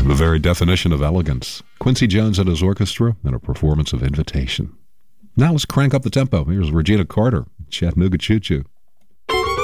The very definition of elegance. Quincy Jones and his orchestra in a performance of Invitation. Now let's crank up the tempo. Here's Regina Carter, Chattanooga Choo Choo.